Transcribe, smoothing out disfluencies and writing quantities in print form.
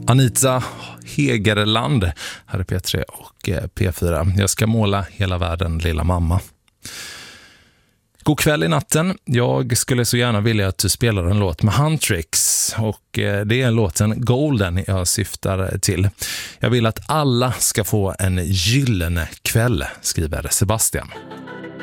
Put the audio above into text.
Anita Hegerland här är P3 och P4. Jag ska måla hela världen, lilla mamma. God kväll i natten. Jag skulle så gärna vilja att du spelar en låt med Huntrix och det är låten Golden jag syftar till. Jag vill att alla ska få en gyllene kväll, skriver Sebastian.